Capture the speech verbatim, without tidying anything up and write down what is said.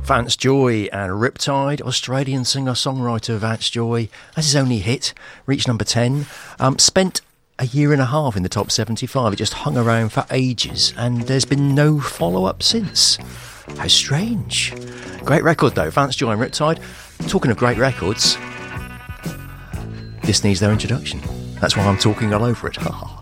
Vance Joy and Riptide, Australian singer-songwriter Vance Joy, that's his only hit, reached number ten, um, spent a year and a half in the top seventy-five, it just hung around for ages, and there's been no follow-up since. How strange. Great record though, Vance Joy and Riptide. Talking of great records, this needs their introduction. That's why I'm talking all over it.